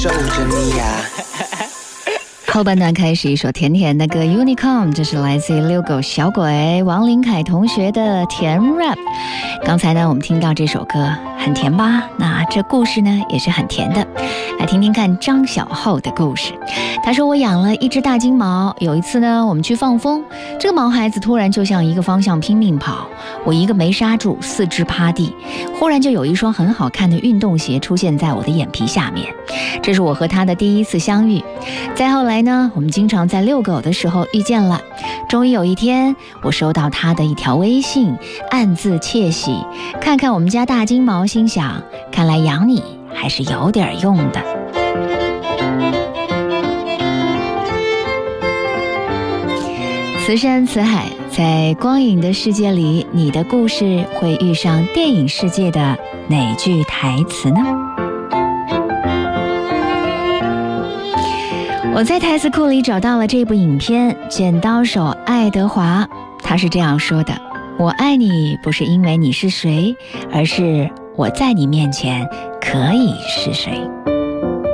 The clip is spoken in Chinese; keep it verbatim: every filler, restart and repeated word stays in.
守着你呀。 后半段开始一首甜甜的歌 Unicom， 这是来自于遛狗小鬼王林凯同学的甜 rap。 刚才呢我们听到这首歌很甜吧，那这故事呢也是很甜的。来听听看张小厚的故事。他说，我养了一只大金毛，有一次呢我们去放风，这个毛孩子突然就向一个方向拼命跑，我一个没刹住，四肢趴地，忽然就有一双很好看的运动鞋出现在我的眼皮下面，这是我和他的第一次相遇。再后来呢，我们经常在遛狗的时候遇见了。终于有一天，我收到他的一条微信，暗自窃喜，看看我们家大金毛，心想，看来养你还是有点用的。此山此海，在光影的世界里，你的故事会遇上电影世界的哪句台词呢？我在台词库里找到了这部影片《剪刀手爱德华》，他是这样说的：我爱你不是因为你是谁，而是我在你面前可以是谁。